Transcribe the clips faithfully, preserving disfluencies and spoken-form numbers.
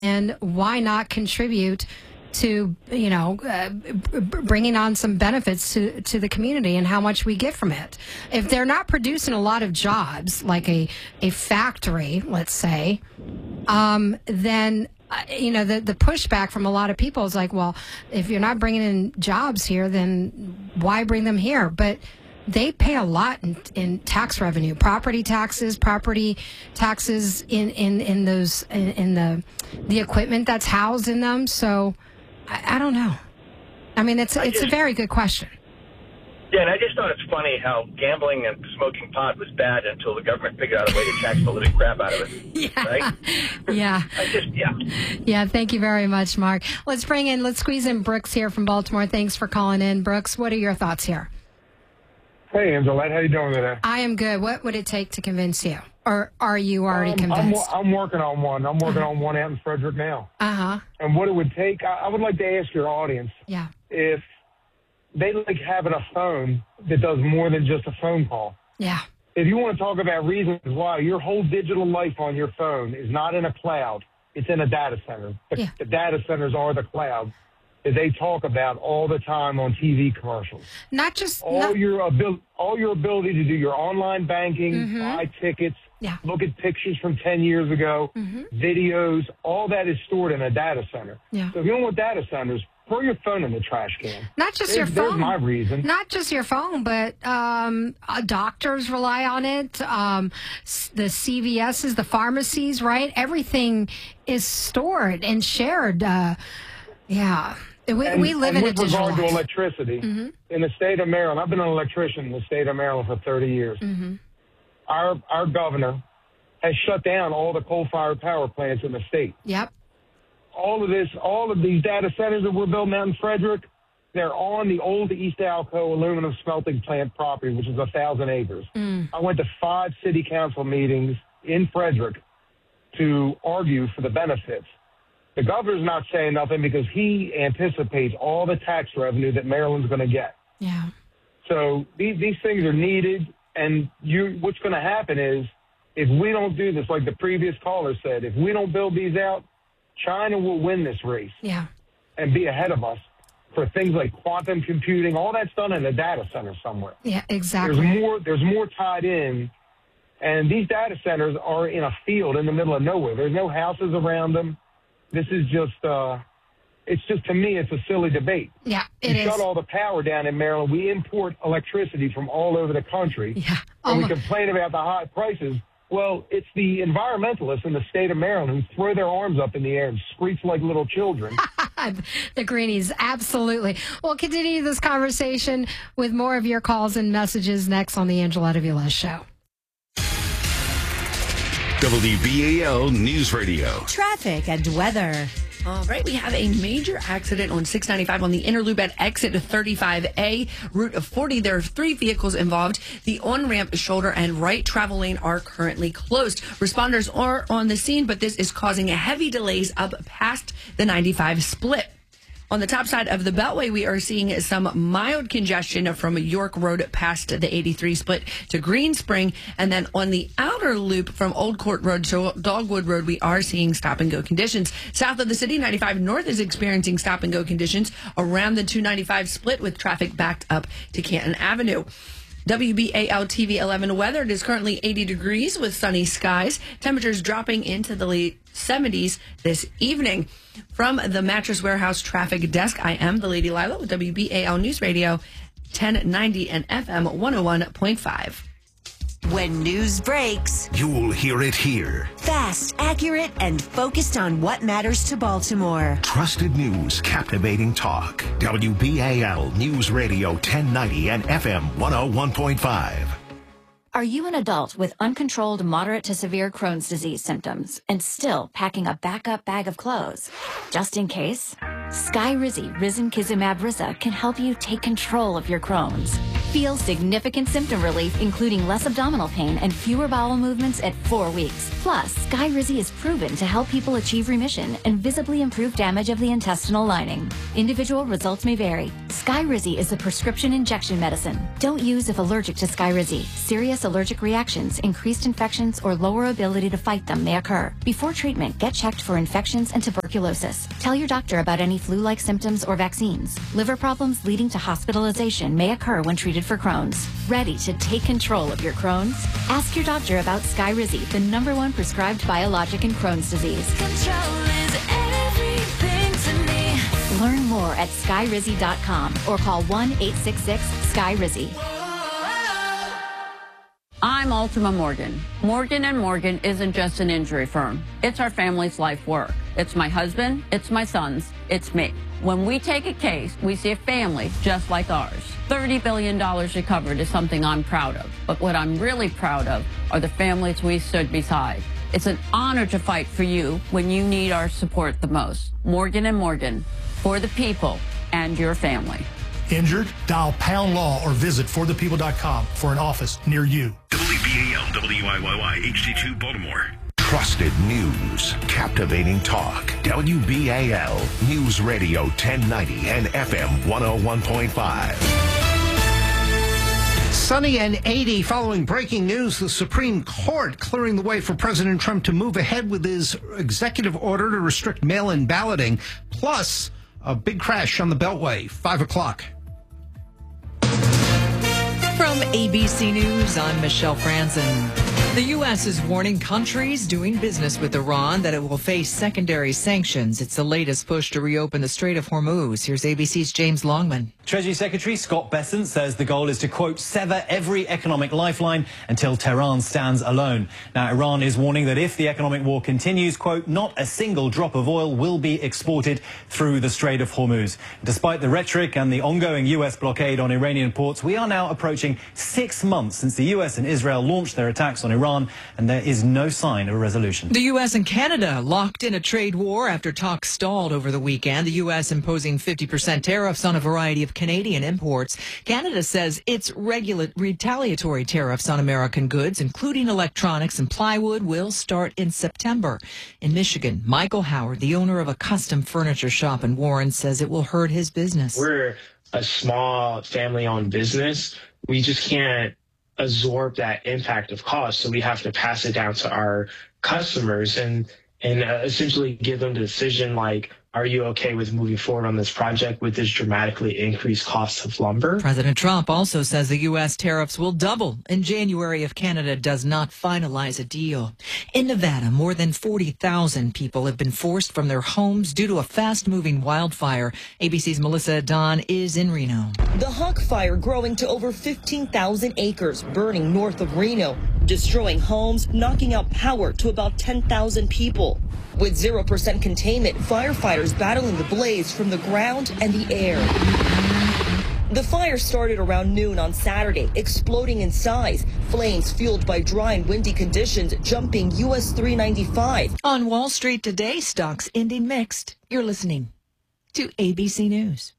And why not contribute to, you know, uh, b- bringing on some benefits to, to the community and how much we get from it? If they're not producing a lot of jobs, like a, a factory, let's say, um, then, uh, you know, the, the pushback from a lot of people is like, well, if you're not bringing in jobs here, then why bring them here? But they pay a lot in, in tax revenue, property taxes, property taxes in, in, in those in, in the the equipment that's housed in them. So I, I don't know. I mean, it's I it's just, a very good question. Yeah, and I just thought it's funny how gambling and smoking pot was bad until the government figured out a way to tax the living crap out of it. Yeah, right? yeah, I just yeah, yeah. Thank you very much, Mark. Let's bring in, let's squeeze in Brooks here from Baltimore. Thanks for calling in, Brooks. What are your thoughts here? Hey, Angelette, how you doing today? I am good. What would it take to convince you? Or are you already um, convinced? I'm, I'm working on one. I'm working on one out in Frederick now. Uh-huh. And what it would take, I, I would like to ask your audience Yeah. if they like having a phone that does more than just a phone call. Yeah. If you want to talk about reasons why your whole digital life on your phone is not in a cloud, it's in a data center. The, Yeah. the data centers are the cloud that they talk about all the time on T V commercials. Not just... All not, your abil- all your ability to do your online banking, Mhm. buy tickets, Yeah. look at pictures from ten years ago, Mhm. videos, all that is stored in a data center. Yeah. So if you don't want data centers, throw your phone in the trash can. Not just There's, your there's phone. my reason. Not just your phone, but um, uh, doctors rely on it. Um, s- the C V S's, the pharmacies, right? Everything is stored and shared. Uh, yeah. We, And, we live and in a with digital regard to life. electricity, Mm-hmm. in the state of Maryland, I've been an electrician in the state of Maryland for thirty years. Mm-hmm. Our our governor has shut down all the coal-fired power plants in the state. Yep. All of this, all of these data centers that we're building out in Frederick, they're on the old East Alco aluminum smelting plant property, which is a thousand acres. Mm. I went to five city council meetings in Frederick to argue for the benefits. The governor's not saying nothing because he anticipates all the tax revenue that Maryland's going to get. Yeah. So these, these things are needed, and you, what's going to happen is if we don't do this, like the previous caller said, if we don't build these out, China will win this race Yeah. and be ahead of us for things like quantum computing. All that's done in a data center somewhere. Yeah, exactly. There's more, there's more tied in, and these data centers are in a field in the middle of nowhere. There's no houses around them. This is just, uh, it's just, to me, it's a silly debate. Yeah, it we is. shut all the power down in Maryland. We import electricity from all over the country. Yeah. And we Almo- complain about the high prices. Well, it's the environmentalists in the state of Maryland who throw their arms up in the air and screech like little children. The Greenies, absolutely. We'll continue this conversation with more of your calls and messages next on the Angeletta Villas Show. W B A L News Radio. Traffic and weather. All right, we have a major accident on six ninety-five on the inner loop at exit thirty-five A, route of forty. There are three vehicles involved. The on-ramp, shoulder, and right travel lane are currently closed. Responders are on the scene, but this is causing heavy delays up past the ninety-five split. On the top side of the Beltway, we are seeing some mild congestion from York Road past the eighty-three split to Green Spring. And then on the outer loop from Old Court Road to Dogwood Road, we are seeing stop-and-go conditions. South of the city, ninety-five North is experiencing stop-and-go conditions around the two ninety-five split with traffic backed up to Canton Avenue. W B A L T V eleven weather. It is currently eighty degrees with sunny skies. Temperatures dropping into the late seventies this evening. From the Mattress Warehouse traffic desk, I am the Lady Lila with W B A L News Radio ten ninety and F M one oh one point five. When news breaks, You'll hear it here. fast, accurate, and focused on what matters to Baltimore. Trusted news, captivating talk. W B A L News Radio ten ninety and F M one oh one point five. Are you an adult with uncontrolled moderate to severe Crohn's disease symptoms and still packing a backup bag of clothes? Just in case, Skyrizi Risankizumab Risa can help you take control of your Crohn's. Feel significant symptom relief, including less abdominal pain and fewer bowel movements at four weeks. Plus, Skyrizi is proven to help people achieve remission and visibly improve damage of the intestinal lining. Individual results may vary. Skyrizi is a prescription injection medicine. Don't use if allergic to Skyrizi. Serious allergic reactions, increased infections, or lower ability to fight them may occur. Before treatment, get checked for infections and tuberculosis. Tell your doctor about any flu-like symptoms or vaccines. Liver problems leading to hospitalization may occur when treated for Crohn's. Ready to take control of your Crohn's? Ask your doctor about Skyrizi, the number one prescribed biologic in Crohn's disease. Control is everything to me. Learn more at skyrizi dot com or call one eight six six sky rizi. I'm Ultima Morgan. Morgan and Morgan isn't just an injury firm. It's our family's life work. It's my husband, it's my sons, it's me. When we take a case, we see a family just like ours. thirty billion dollars recovered is something I'm proud of. But what I'm really proud of are the families we stood beside. It's an honor to fight for you when you need our support the most. Morgan and Morgan, for the people and your family. Injured? Dial Pound Law or visit for the people dot com for an office near you. W B A L, W I Y Y, H D two, Baltimore. Trusted news, captivating talk. W B A L, News Radio ten ninety and F M one oh one point five. Sunny and eighty following breaking news. The Supreme Court clearing the way for President Trump to move ahead with his executive order to restrict mail-in balloting. Plus, a big crash on the Beltway. Five o'clock. From A B C News, I'm Michelle Franzen. The U S is warning countries doing business with Iran that it will face secondary sanctions. It's the latest push to reopen the Strait of Hormuz. Here's A B C's James Longman. Treasury Secretary Scott Bessent says the goal is to, quote, sever every economic lifeline until Tehran stands alone. Now, Iran is warning that if the economic war continues, quote, not a single drop of oil will be exported through the Strait of Hormuz. Despite the rhetoric and the ongoing U S blockade on Iranian ports, we are now approaching six months since the U S and Israel launched their attacks on Iran. Iran, and there is no sign of a resolution. The U S and Canada locked in a trade war after talks stalled over the weekend. The U S imposing fifty percent tariffs on a variety of Canadian imports. Canada says its regula- retaliatory tariffs on American goods, including electronics and plywood, will start in September. In Michigan, Michael Howard, the owner of a custom furniture shop in Warren, says it will hurt his business. We're a small family-owned business. We just can't absorb that impact of cost, so we have to pass it down to our customers and and uh, essentially give them the decision, like, are you okay with moving forward on this project with this dramatically increased cost of lumber? President Trump also says the U S tariffs will double in January if Canada does not finalize a deal. In Nevada, more than forty thousand people have been forced from their homes due to a fast-moving wildfire. A B C's Melissa Don is in Reno. The Hawk Fire growing to over fifteen thousand acres, burning north of Reno, destroying homes, knocking out power to about ten thousand people. With zero percent containment, firefighters battling the blaze from the ground and the air. The fire started around noon on Saturday, exploding in size. Flames fueled by dry and windy conditions jumping U S three ninety-five. On Wall Street today, stocks ending mixed. You're listening to A B C News.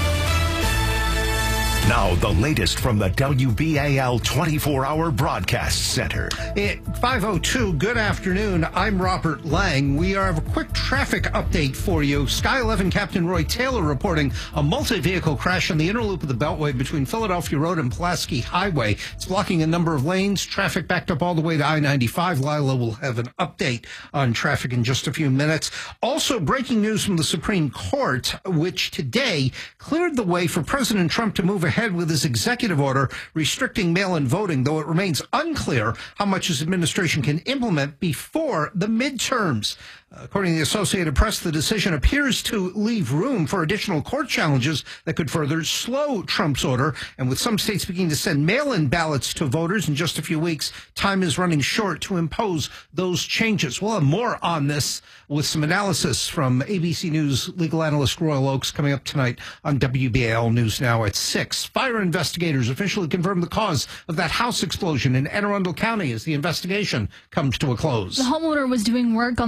Now, the latest from the W B A L twenty-four hour Broadcast Center. At five oh two, good afternoon. I'm Robert Lang. We have a quick traffic update for you. Sky eleven Captain Roy Taylor reporting a multi-vehicle crash on the inner loop of the Beltway between Philadelphia Road and Pulaski Highway. It's blocking a number of lanes. Traffic backed up all the way to I ninety-five. Lila will have an update on traffic in just a few minutes. Also, breaking news from the Supreme Court, which today cleared the way for President Trump to move ahead with his executive order restricting mail-in voting, though it remains unclear how much his administration can implement before the midterms. According to the Associated Press, the decision appears to leave room for additional court challenges that could further slow Trump's order. And with some states beginning to send mail-in ballots to voters in just a few weeks, time is running short to impose those changes. We'll have more on this with some analysis from A B C News legal analyst Royal Oakes coming up tonight on W B A L News Now at six. Fire investigators officially confirmed the cause of that house explosion in Anne Arundel County as the investigation comes to a close. The homeowner was doing work on the home's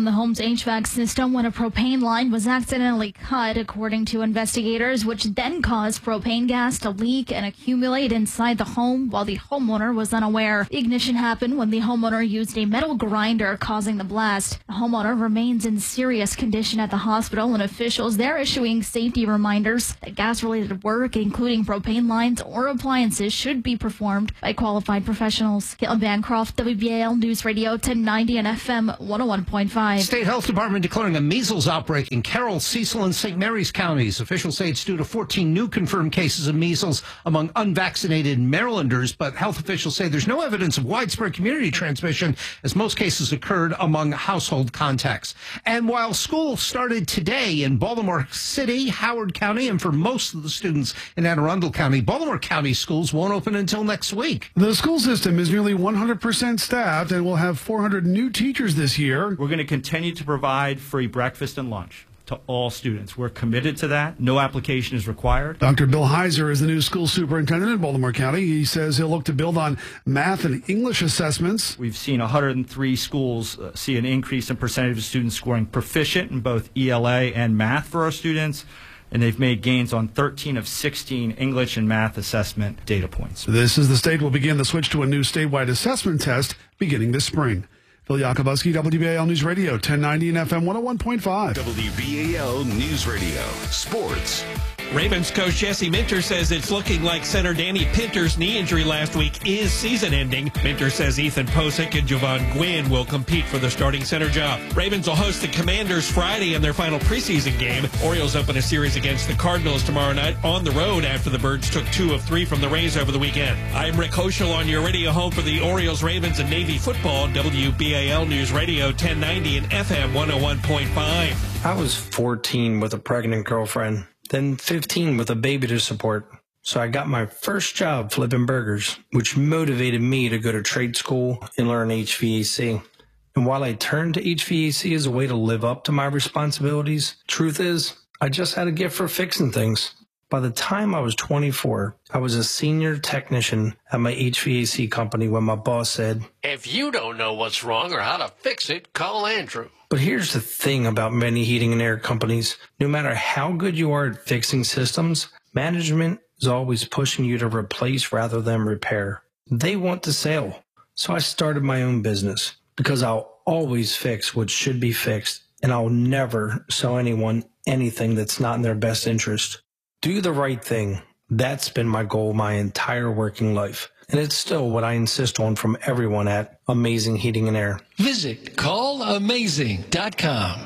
H V A C system when a propane line was accidentally cut, according to investigators, which then caused propane gas to leak and accumulate inside the home while the homeowner was unaware. The ignition happened when the homeowner used a metal grinder, causing the blast. The homeowner remains in serious condition at the hospital, and officials there issuing safety reminders that gas-related work, including propane lines or appliances, should be performed by qualified professionals. Caitlin Bancroft, W B A L News Radio ten ninety and F M one oh one point five. State Health Department declaring a measles outbreak in Carroll, Cecil, and Saint Mary's counties. Officials say it's due to fourteen new confirmed cases of measles among unvaccinated Marylanders, but health officials say there's no evidence of widespread community transmission, as most cases occurred among household contacts. And while school started today in Baltimore City, Howard County, and for most of the students in Anne Arundel County, Baltimore County schools won't open until next week. The school system is nearly one hundred percent staffed and will have four hundred new teachers this year. We're going to continue to provide free breakfast and lunch to all students. We're committed to that. No application is required. Doctor Bill Heiser is the new school superintendent in Baltimore County. He says he'll look to build on math and English assessments. We've seen one hundred three schools uh, see an increase in percentage of students scoring proficient in both E L A and math for our students, and they've made gains on thirteen of sixteen English and math assessment data points. This is the state will begin the switch to a new statewide assessment test beginning this spring. Phil Yakubuski, W B A L News Radio, ten ninety and F M one oh one point five. W B A L News Radio, sports. Ravens coach Jesse Minter says it's looking like center Danny Pinter's knee injury last week is season-ending. Minter says Ethan Posick and Javon Gwynn will compete for the starting center job. Ravens will host the Commanders Friday in their final preseason game. Orioles open a series against the Cardinals tomorrow night on the road after the Birds took two of three from the Rays over the weekend. I'm Rick Hoschel on your radio home for the Orioles, Ravens, and Navy football. W B A L News Radio ten ninety and F M one oh one point five. I was fourteen with a pregnant girlfriend, then fifteen with a baby to support. So I got my first job flipping burgers, which motivated me to go to trade school and learn H V A C. And while I turned to H V A C as a way to live up to my responsibilities, truth is, I just had a gift for fixing things. By the time I was twenty-four, I was a senior technician at my H V A C company when my boss said, "If you don't know what's wrong or how to fix it, call Andrew." But here's the thing about many heating and air companies. No matter how good you are at fixing systems, management is always pushing you to replace rather than repair. They want the sale. So I started my own business because I'll always fix what should be fixed, and I'll never sell anyone anything that's not in their best interest. Do the right thing. That's been my goal my entire working life. And it's still what I insist on from everyone at Amazing Heating and Air. Visit call amazing dot com.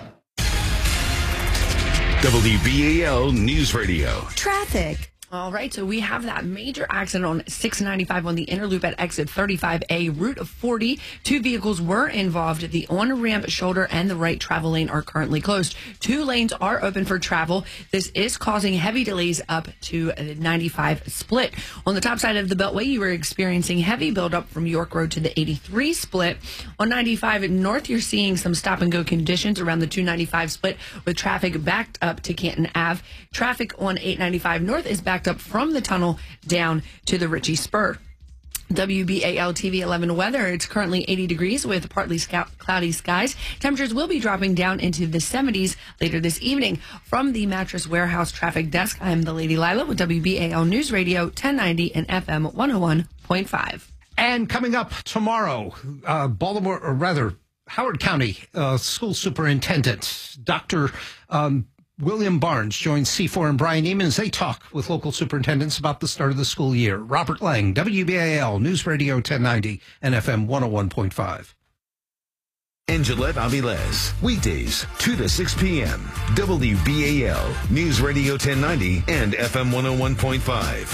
W B A L News Radio. Traffic. All right, so we have that major accident on six ninety-five on the inner loop at exit thirty-five A, Route forty. Two vehicles were involved. The on-ramp shoulder and the right travel lane are currently closed. Two lanes are open for travel. This is causing heavy delays up to the ninety-five split. On the top side of the Beltway, you were experiencing heavy buildup from York Road to the eighty-three split. On ninety-five North, you're seeing some stop-and-go conditions around the two ninety-five split with traffic backed up to Canton Avenue. Traffic on eight ninety-five North is backed up from the tunnel down to the Ritchie Spur. W B A L T V eleven weather. It's currently eighty degrees with partly cloudy skies. Temperatures will be dropping down into the seventies later this evening. From the Mattress Warehouse traffic desk, I'm the Lady Lila with W B A L News Radio ten ninety and F M one oh one point five. And coming up tomorrow, uh, Baltimore, or rather, Howard County uh, School Superintendent Doctor Um, William Barnes joins C four and Brian Eamon as they talk with local superintendents about the start of the school year. Robert Lang, W B A L News Radio ten ninety and F M one oh one point five. And Gillette Aviles, weekdays, two to six p.m. W B A L News Radio ten ninety and F M one oh one point five.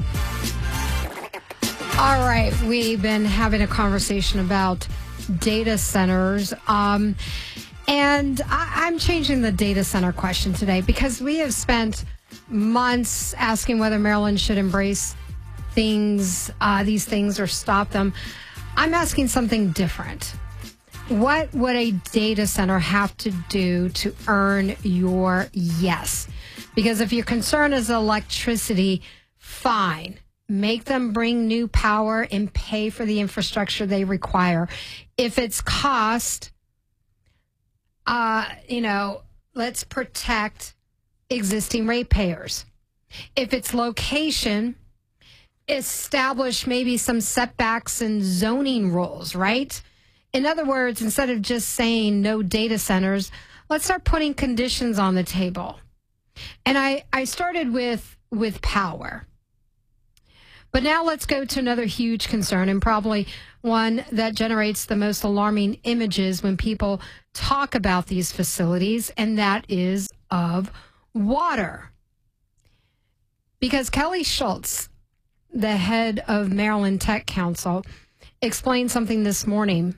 All right, we've been having a conversation about data centers. Um, And I, I'm changing the data center question today because we have spent months asking whether Maryland should embrace things, uh, these things, or stop them. I'm asking something different. What would a data center have to do to earn your yes? Because if your concern is electricity, fine. Make them bring new power and pay for the infrastructure they require. If it's cost, uh, you know, let's protect existing ratepayers. If it's location, establish maybe some setbacks and zoning rules, right? In other words, instead of just saying no data centers, let's start putting conditions on the table. And I, I started with, with power. But now let's go to another huge concern, and probably one that generates the most alarming images when people talk about these facilities, and that is of water. Because Kelly Schultz, the head of Maryland Tech Council, explained something this morning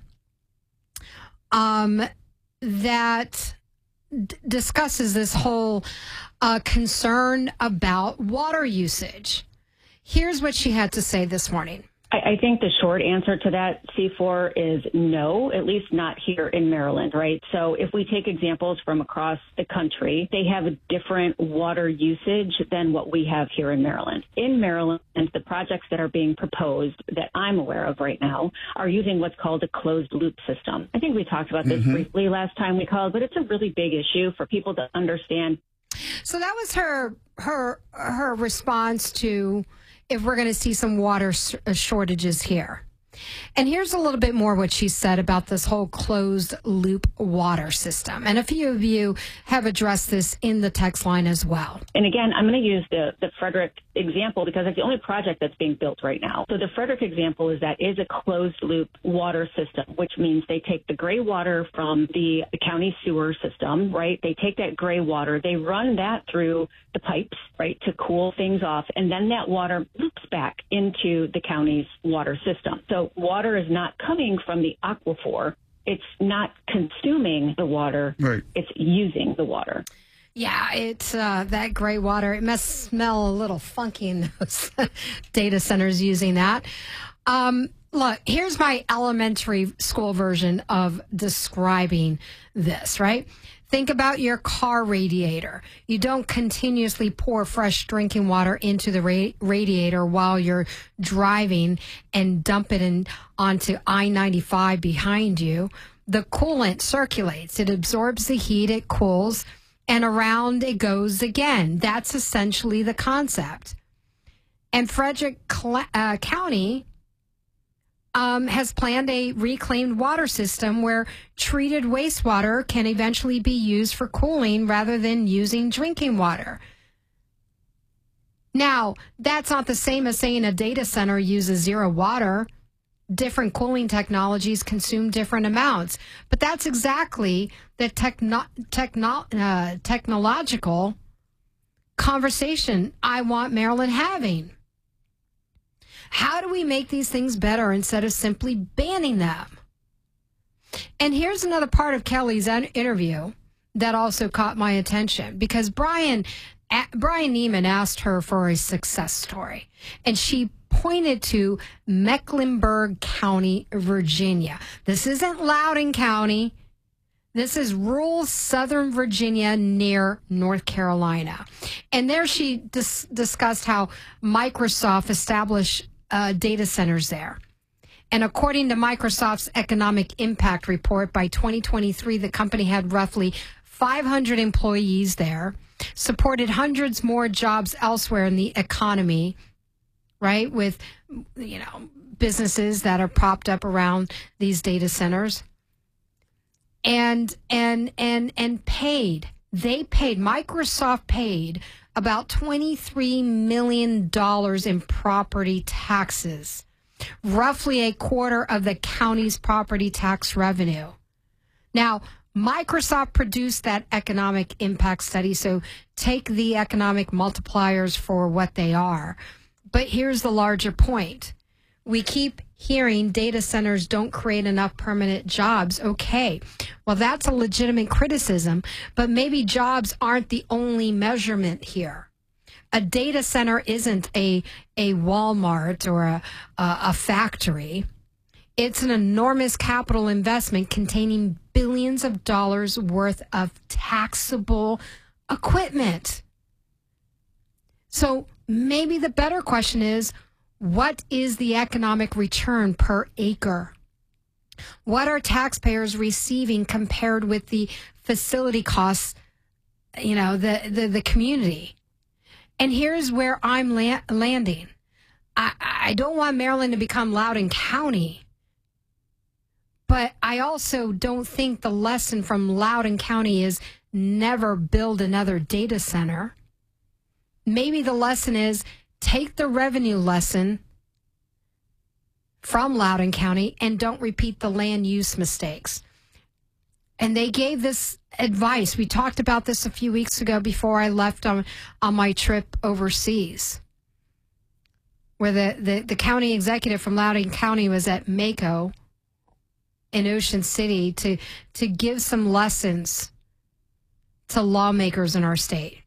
um, that d- discusses this whole uh, concern about water usage. Here's what she had to say this morning. I, I think the short answer to that, C four, is no, at least not here in Maryland, right? So if we take examples from across the country, they have a different water usage than what we have here in Maryland. In Maryland, the projects that are being proposed that I'm aware of right now are using what's called a closed loop system. I think we talked about this mm-hmm. briefly last time we called, but it's a really big issue for people to understand. So that was her her her response to if we're going to see some water shortages here. And here's a little bit more what she said about this whole closed loop water system. And a few of you have addressed this in the text line as well. And again, I'm going to use the, the Frederick example because it's the only project that's being built right now. So the Frederick example is that is a closed loop water system, which means they take the gray water from the, the county sewer system, right? They take that gray water, they run that through the pipes, right, to cool things off. And then that water loops back into the county's water system. So water is not coming from the aquifer. It's not consuming the water. Right. It's using the water. Yeah, it's uh, that gray water. It must smell a little funky in those data centers using that. Um, look, here's my elementary school version of describing this, right? Think about your car radiator. You don't continuously pour fresh drinking water into the ra- radiator while you're driving and dump it in onto I ninety-five behind you. The coolant circulates. It absorbs the heat. It cools. And around it goes again. That's essentially the concept. And Frederick uh, County um, has planned a reclaimed water system where treated wastewater can eventually be used for cooling rather than using drinking water. Now, that's not the same as saying a data center uses zero water. Different cooling technologies consume different amounts. But that's exactly the techno- techno- uh, technological conversation I want Maryland having. How do we make these things better instead of simply banning them? And here's another part of Kelly's interview that also caught my attention, because Brian, Brian Neiman asked her for a success story, and she pointed to Mecklenburg County, Virginia. This isn't Loudoun County. This is rural southern Virginia near North Carolina. And there she dis- discussed how Microsoft established uh, data centers there. And according to Microsoft's economic impact report, by twenty twenty-three, the company had roughly five hundred employees there, supported hundreds more jobs elsewhere in the economy, right, with, you know, businesses that are propped up around these data centers, and and and and paid. They paid, Microsoft paid about twenty-three million dollars in property taxes, roughly a quarter of the county's property tax revenue. Now, Microsoft produced that economic impact study, so take the economic multipliers for what they are. But here's the larger point. We keep hearing data centers don't create enough permanent jobs. Okay, well, that's a legitimate criticism, but maybe jobs aren't the only measurement here. A data center isn't a, a Walmart or a, a, a factory. It's an enormous capital investment containing billions of dollars worth of taxable equipment. So maybe the better question is, what is the economic return per acre? What are taxpayers receiving compared with the facility costs, you know, the, the, the community. And here's where I'm la- landing. I, I don't want Maryland to become Loudoun County, but I also don't think the lesson from Loudoun County is never build another data center. Maybe the lesson is take the revenue lesson from Loudoun County and don't repeat the land use mistakes. And they gave this advice. We talked about this a few weeks ago before I left on, on my trip overseas, where the, the, the county executive from Loudoun County was at Mako in Ocean City to, to give some lessons to lawmakers in our state.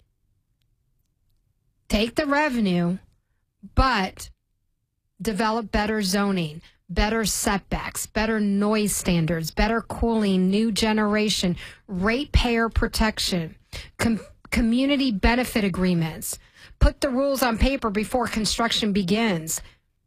Take the revenue, but develop better zoning, better setbacks, better noise standards, better cooling, new generation, ratepayer protection, com- community benefit agreements. Put the rules on paper before construction begins.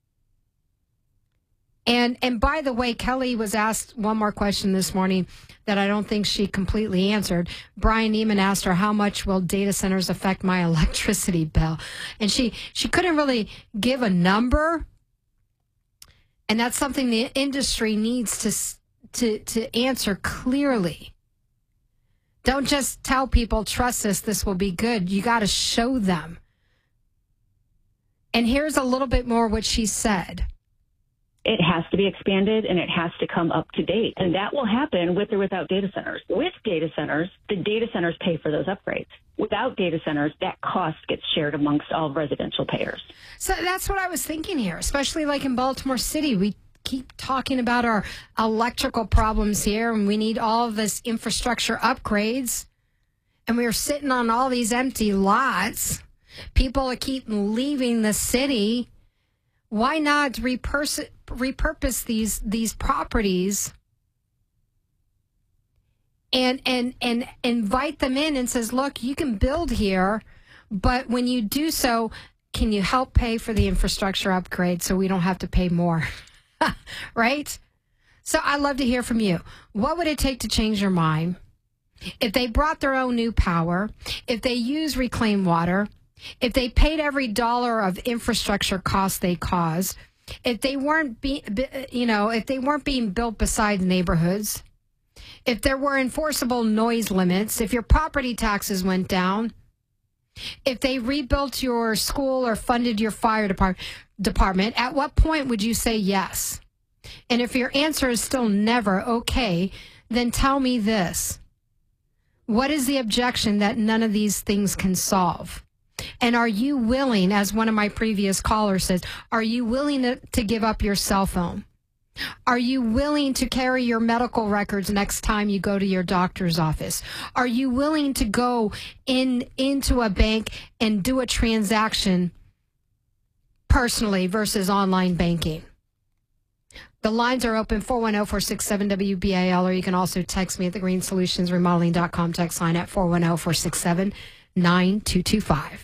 And and by the way, Kelly was asked one more question this morning that I don't think she completely answered. Brian Neiman asked her, how much will data centers affect my electricity bill? And she, she couldn't really give a number. And that's something the industry needs to, to, to answer clearly. Don't just tell people, trust us, this will be good. You got to show them. And here's a little bit more what she said. It has to be expanded and it has to come up to date. And that will happen with or without data centers. With data centers, the data centers pay for those upgrades. Without data centers, that cost gets shared amongst all residential payers. So that's what I was thinking here, especially like in Baltimore City. We keep talking about our electrical problems here and we need all of this infrastructure upgrades. And we are sitting on all these empty lots. People are keep leaving the city. Why not repurpose, repurpose these these properties and and and invite them in and says, look, you can build here, but when you do so, can you help pay for the infrastructure upgrade so we don't have to pay more? Right? So I'd love to hear from you. What would it take to change your mind? If they brought their own new power, if they use reclaimed water, if they paid every dollar of infrastructure costs they caused, if they weren't be, you know, if they weren't being built beside neighborhoods, if there were enforceable noise limits, if your property taxes went down, if they rebuilt your school or funded your fire depart- department, at what point would you say yes? And if your answer is still never, okay, then tell me this. What is the objection that none of these things can solve? And are you willing, as one of my previous callers says, are you willing to, to give up your cell phone? Are you willing to carry your medical records next time you go to your doctor's office? Are you willing to go in into a bank and do a transaction personally versus online banking? The lines are open, four one zero, four six seven, W B A L, or you can also text me at the green solutions remodeling dot com text line at four one zero, four six seven, nine two two five.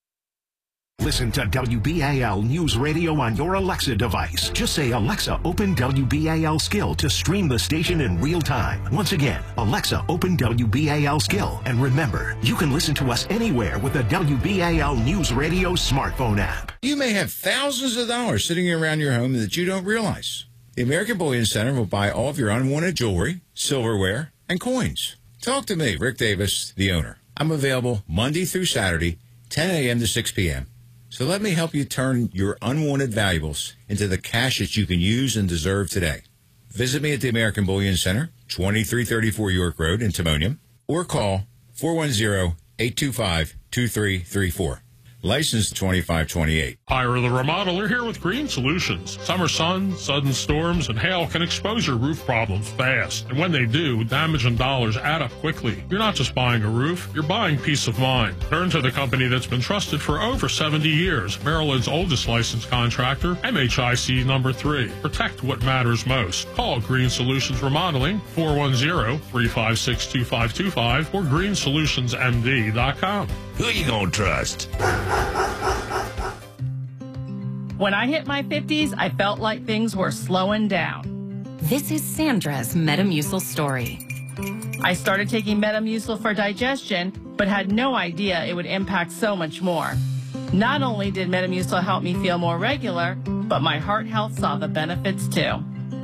Listen to W B A L News Radio on your Alexa device. Just say, Alexa, open W B A L Skill to stream the station in real time. Once again, Alexa, open W B A L Skill. And remember, you can listen to us anywhere with the W B A L News Radio smartphone app. You may have thousands of dollars sitting around your home that you don't realize. The American Bullion Center will buy all of your unwanted jewelry, silverware, and coins. Talk to me, Rick Davis, the owner. I'm available Monday through Saturday, ten a.m. to six p.m. So let me help you turn your unwanted valuables into the cash that you can use and deserve today. Visit me at the American Bullion Center, twenty-three thirty-four York Road in Timonium, or call four one zero, eight two five, two three three four. License twenty-five twenty-eight. Ira the Remodeler here with Green Solutions. Summer sun, sudden storms, and hail can expose your roof problems fast. And when they do, damage and dollars add up quickly. You're not just buying a roof, you're buying peace of mind. Turn to the company that's been trusted for over seventy years, Maryland's oldest licensed contractor, M H I C number three. Protect what matters most. Call Green Solutions Remodeling, four one zero, three five six, two five two five, or green solutions m d dot com. Who you gonna trust? When I hit my fifties, I felt like things were slowing down. This is Sandra's Metamucil story. I started taking Metamucil for digestion, but had no idea it would impact so much more. Not only did Metamucil help me feel more regular, but my heart health saw the benefits too.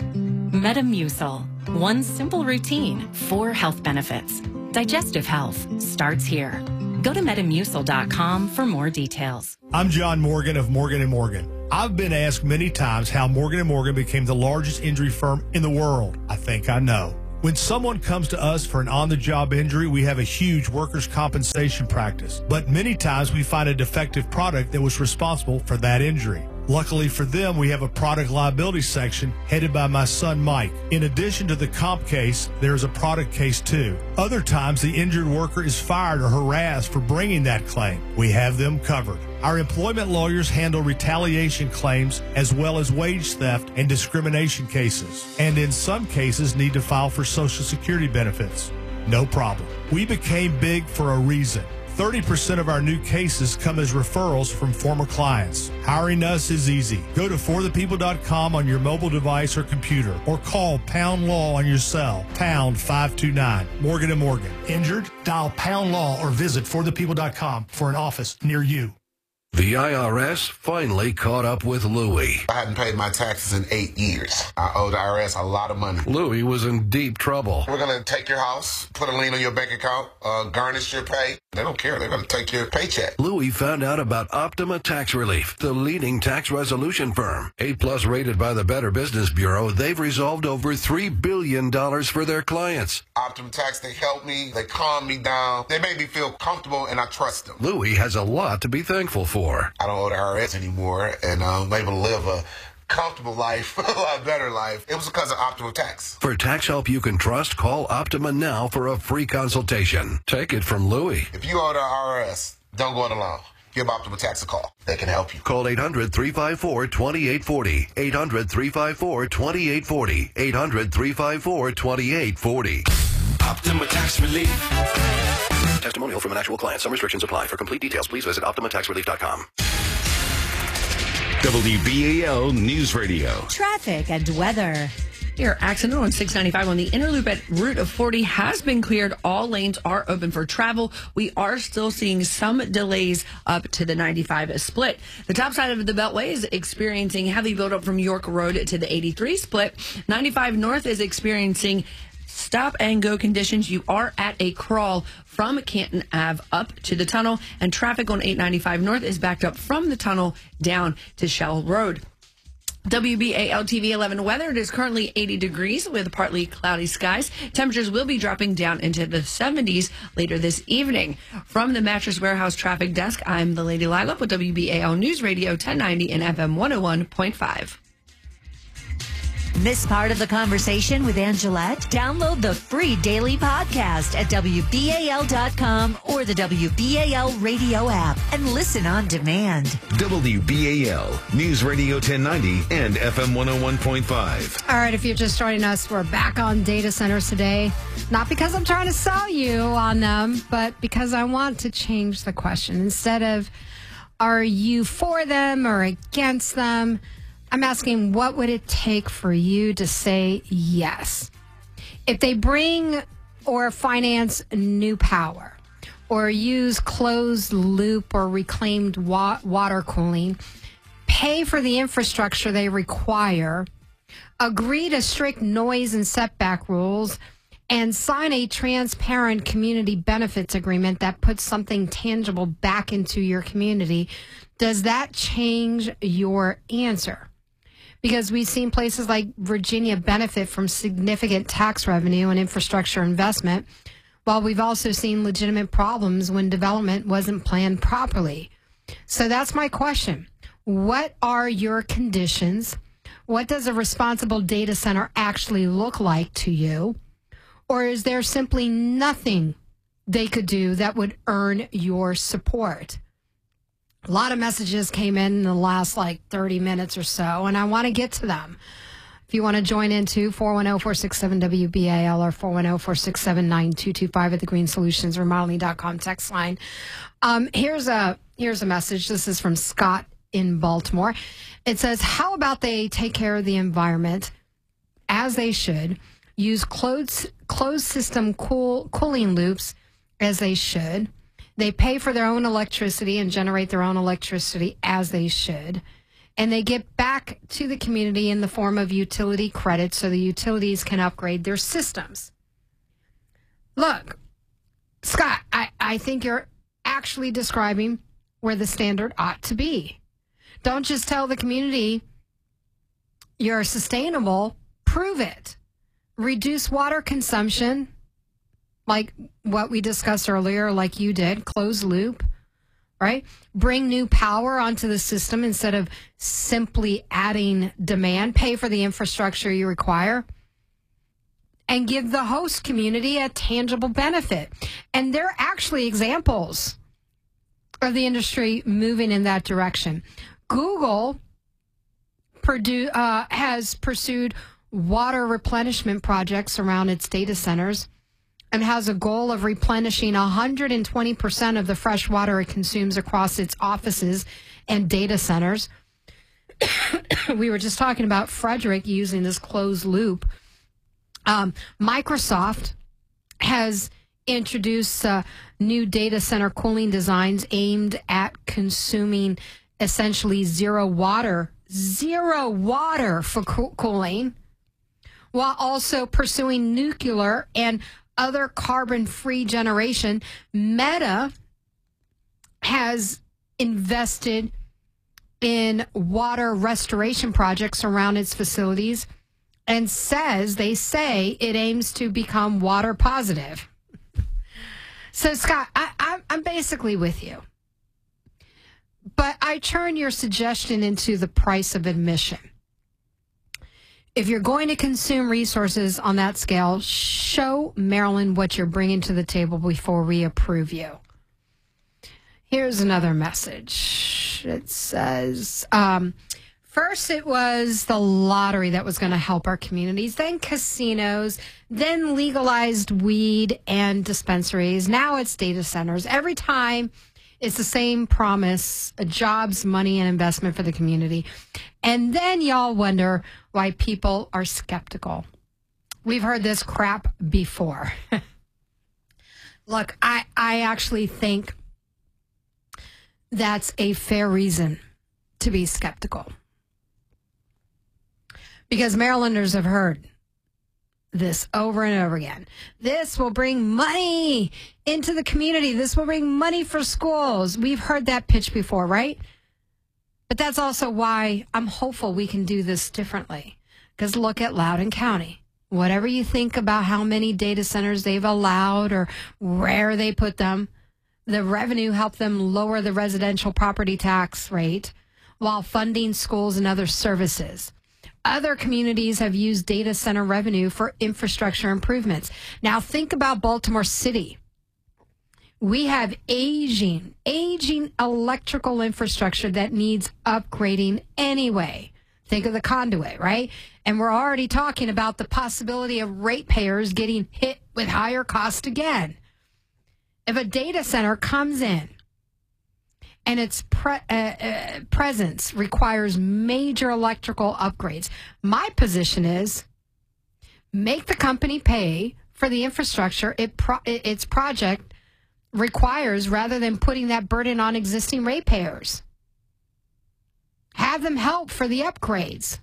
Metamucil. One simple routine, four health benefits. Digestive health starts here. Go to metamucil dot com for more details. I'm John Morgan of Morgan and Morgan. I've been asked many times how Morgan and Morgan became the largest injury firm in the world. I think I know. When someone comes to us for an on-the-job injury, we have a huge workers' compensation practice. But many times we find a defective product that was responsible for that injury. Luckily for them, we have a product liability section headed by my son, Mike. In addition to the comp case, there's a product case too. Other times, the injured worker is fired or harassed for bringing that claim. We have them covered. Our employment lawyers handle retaliation claims as well as wage theft and discrimination cases, and in some cases need to file for Social Security benefits. No problem. We became big for a reason. thirty percent of our new cases come as referrals from former clients. Hiring us is easy. Go to for the people dot com on your mobile device or computer, or call Pound Law on your cell, pound five two nine. Morgan and Morgan. Injured? Dial Pound Law or visit for the people dot com for an office near you. The I R S finally caught up with Louie. I hadn't paid my taxes in eight years. I owe the I R S a lot of money. Louie was in deep trouble. We're going to take your house, put a lien on your bank account, uh, garnish your pay. They don't care. They're going to take your paycheck. Louie found out about Optima Tax Relief, the leading tax resolution firm. A-plus rated by the Better Business Bureau, they've resolved over three billion dollars for their clients. Optima Tax, they help me. They calm me down. They make me feel comfortable, and I trust them. Louie has a lot to be thankful for. I don't owe the I R S anymore, and I'm able to live a comfortable life, a lot better life. It was because of Optima Tax. For tax help you can trust, call Optima now for a free consultation. Take it from Louie. If you owe the I R S, don't go it alone. Give Optima Tax a call. They can help you. Call eight hundred, three five four, two eight four zero. eight hundred, three five four, two eight four zero. eight hundred, three five four, two eight four zero. Optima Tax Relief. Testimonial from an actual client. Some restrictions apply. For complete details, please visit optima tax relief dot com. W B A L News Radio. Traffic and weather. Your accident on six ninety-five on the inner loop at Route of forty has been cleared. All lanes are open for travel. We are still seeing some delays up to the ninety-five split. The top side of the Beltway is experiencing heavy buildup from York Road to the eighty-three split. ninety-five North is experiencing stop and go conditions. You are at a crawl from Canton Avenue up to the tunnel, and traffic on eight ninety-five North is backed up from the tunnel down to Shell Road. W B A L T V eleven weather. It is currently eighty degrees with partly cloudy skies. Temperatures will be dropping down into the seventies later this evening. From the Mattress Warehouse traffic desk, I'm the Lady Lila with W B A L News Radio ten ninety and F M one oh one point five. Miss part of the conversation with Angelette? Download the free daily podcast at W B A L dot com or the W B A L radio app and listen on demand. W B A L News Radio ten ninety and F M one oh one point five. All right, if you're just joining us, we're back on data centers today. Not because I'm trying to sell you on them, but because I want to change the question. Instead of, are you for them or against them? I'm asking, what would it take for you to say yes? If they bring or finance new power or use closed loop or reclaimed wa- water cooling, pay for the infrastructure they require, agree to strict noise and setback rules, and sign a transparent community benefits agreement that puts something tangible back into your community, does that change your answer? Because we've seen places like Virginia benefit from significant tax revenue and infrastructure investment, while we've also seen legitimate problems when development wasn't planned properly. So that's my question. What are your conditions? What does a responsible data center actually look like to you? Or is there simply nothing they could do that would earn your support? A lot of messages came in in the last like thirty minutes or so, and I want to get to them. If you want to join in too, four one zero, four six seven, W B A L or four one zero, four six seven, nine two two five at the green solutions remodeling dot com text line. Um, here's a here's a message. This is from Scott in Baltimore. It says, how about they take care of the environment as they should, use closed, closed system cool, cooling loops as they should. They pay for their own electricity and generate their own electricity as they should. And they get back to the community in the form of utility credits so the utilities can upgrade their systems. Look, Scott, I, I think you're actually describing where the standard ought to be. Don't just tell the community you're sustainable, prove it. Reduce water consumption, like what we discussed earlier, like you did, closed loop, right? Bring new power onto the system instead of simply adding demand. Pay for the infrastructure you require and give the host community a tangible benefit. And there are actually examples of the industry moving in that direction. Google Purdue, uh, has pursued water replenishment projects around its data centers and has a goal of replenishing one hundred twenty percent of the fresh water it consumes across its offices and data centers. We were just talking about Frederick using this closed loop. Um, Microsoft has introduced uh, new data center cooling designs aimed at consuming essentially zero water, zero water for co- cooling, while also pursuing nuclear and other carbon-free generation. Meta has invested in water restoration projects around its facilities and says, they say, it aims to become water positive. So, Scott, I, I, I'm basically with you. But I turn your suggestion into the price of admission. If you're going to consume resources on that scale, show Maryland what you're bringing to the table before we approve you. Here's another message. It says, um, first it was the lottery that was going to help our communities, then casinos, then legalized weed and dispensaries. Now it's data centers. Every time it's the same promise, jobs, money, and investment for the community. And then y'all wonder why people are skeptical. We've heard this crap before. Look, I, I actually think that's a fair reason to be skeptical. Because Marylanders have heard this over and over again. This will bring money into the community. This will bring money for schools. We've heard that pitch before, right? But that's also why I'm hopeful we can do this differently. Because look at Loudoun County. Whatever you think about how many data centers they've allowed or where they put them, the revenue helped them lower the residential property tax rate while funding schools and other services. Other communities have used data center revenue for infrastructure improvements. Now think about Baltimore City. We have aging, aging electrical infrastructure that needs upgrading anyway. Think of the conduit, right? And we're already talking about the possibility of ratepayers getting hit with higher costs again. If a data center comes in and its pre- uh, uh, presence requires major electrical upgrades, my position is make the company pay for the infrastructure it pro- its project requires rather than putting that burden on existing ratepayers. Have them help for the upgrades.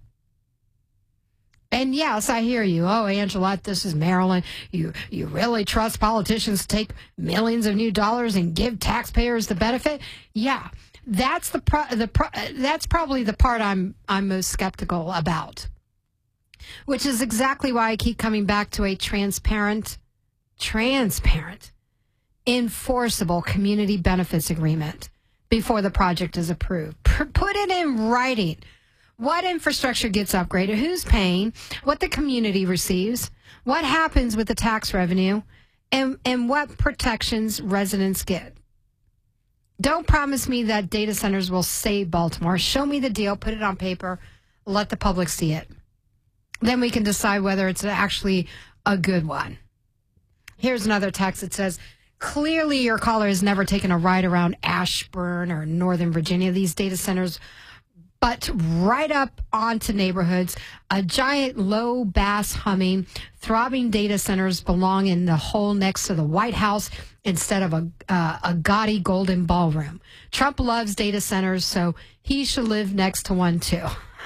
And yes, I hear you. Oh, Angelette, this is Maryland. You you really trust politicians to take millions of new dollars and give taxpayers the benefit? Yeah, that's the pro- the pro- that's probably the part I'm I'm most skeptical about. Which is exactly why I keep coming back to a transparent, transparent, enforceable community benefits agreement before the project is approved. P- put it in writing. What infrastructure gets upgraded, who's paying, what the community receives, what happens with the tax revenue, and, and what protections residents get. Don't promise me that data centers will save Baltimore. Show me the deal, put it on paper, let the public see it. Then we can decide whether it's actually a good one. Here's another text that says, clearly your caller has never taken a ride around Ashburn or Northern Virginia. These data centers but right up onto neighborhoods. A giant low bass humming, throbbing data centers belong in the hole next to the White House instead of a uh, a gaudy golden ballroom. Trump loves data centers, so he should live next to one too.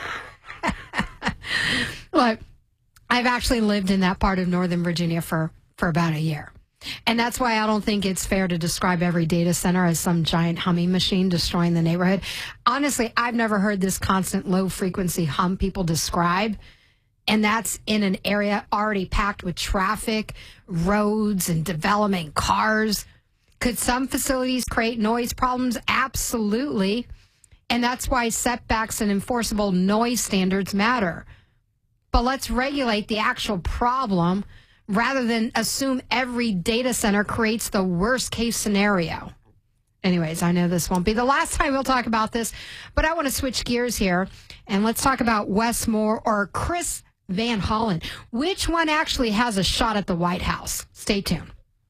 Look, I've actually lived in that part of Northern Virginia for, for about a year. And that's why I don't think it's fair to describe every data center as some giant humming machine destroying the neighborhood. Honestly, I've never heard this constant low-frequency hum people describe, and that's in an area already packed with traffic, roads, and development cars. Could some facilities create noise problems? Absolutely. And that's why setbacks and enforceable noise standards matter. But let's regulate the actual problem rather than assume every data center creates the worst case scenario. Anyways, I know this won't be the last time we'll talk about this, but I want to switch gears here and let's talk about Wes Moore or Chris Van Hollen. Which one actually has a shot at the White House? Stay tuned.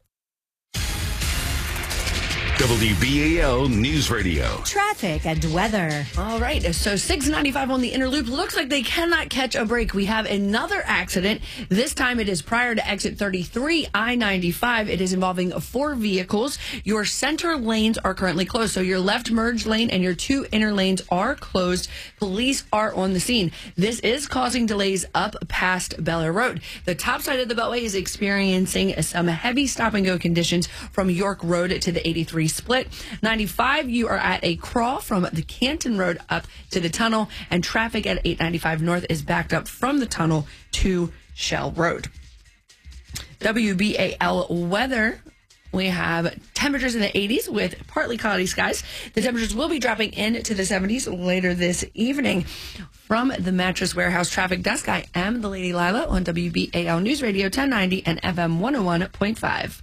W B A L News Radio. Traffic and weather. All right, so six ninety-five on the inner loop. Looks like they cannot catch a break. We have another accident. This time it is prior to exit thirty-three, I ninety-five. It is involving four vehicles. Your center lanes are currently closed. So your left merge lane and your two inner lanes are closed. Police are on the scene. This is causing delays up past Bel Air Road. The top side of the Beltway is experiencing some heavy stop and go conditions from York Road to the eighty-three split. ninety-five, you are at a crawl from the Canton Road up to the tunnel, and traffic at eight ninety-five North is backed up from the tunnel to Shell Road. W B A L weather. We have temperatures in the eighties with partly cloudy skies. The temperatures will be dropping into the seventies later this evening. From the Mattress Warehouse Traffic Desk, I am the Lady Lila on W B A L News Radio ten ninety and F M one oh one point five.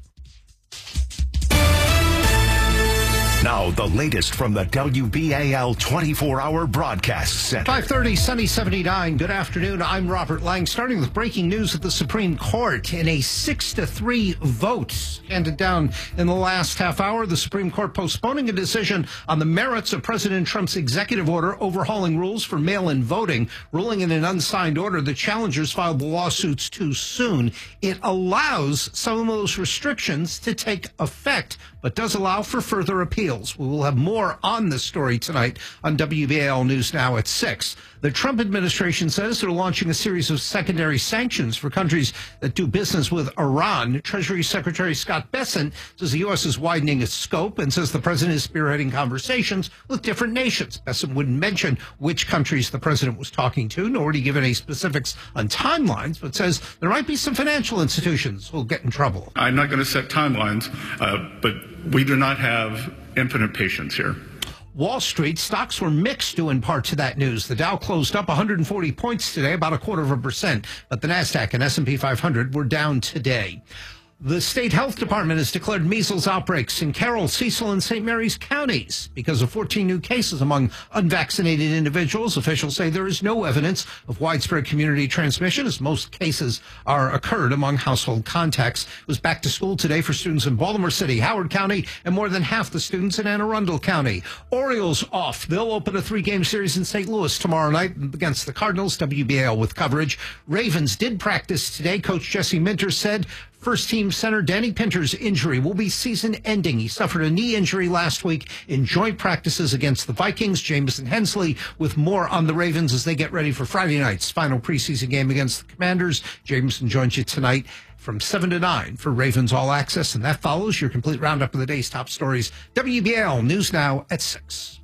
Now, the latest from the W B A L twenty-four hour broadcast center. five thirty, Sunny seventy-nine. Good afternoon. I'm Robert Lang. Starting with breaking news at the Supreme Court. In a six to three vote handed down in the last half hour, the Supreme Court postponing a decision on the merits of President Trump's executive order overhauling rules for mail-in voting, ruling in an unsigned order the challengers filed the lawsuits too soon. It allows some of those restrictions to take effect, but does allow for further appeals. We will have more on this story tonight on W B A L News Now at six. The Trump administration says they're launching a series of secondary sanctions for countries that do business with Iran. Treasury Secretary Scott Bessent says the U S is widening its scope and says the president is spearheading conversations with different nations. Bessent wouldn't mention which countries the president was talking to, nor would he give any specifics on timelines, but says there might be some financial institutions who will get in trouble. I'm not going to set timelines, uh, but we do not have infinite patience here. Wall Street stocks were mixed due in part to that news. The Dow closed up one hundred forty points today, about a quarter of a percent, but the NASDAQ and S and P five hundred were down today. The state health department has declared measles outbreaks in Carroll, Cecil, and Saint Mary's counties because of fourteen new cases among unvaccinated individuals. Officials say there is no evidence of widespread community transmission, as most cases are occurred among household contacts. It was back to school today for students in Baltimore City, Howard County, and more than half the students in Anne Arundel County. Orioles off. They'll open a three-game series in Saint Louis tomorrow night against the Cardinals. W B A L with coverage. Ravens did practice today. Coach Jesse Minter said first-team center Danny Pinter's injury will be season-ending. He suffered a knee injury last week in joint practices against the Vikings. Jameson Hensley with more on the Ravens as they get ready for Friday night's final preseason game against the Commanders. Jameson joins you tonight from seven to nine for Ravens All Access, and that follows your complete roundup of the day's top stories. W B A L News Now at six.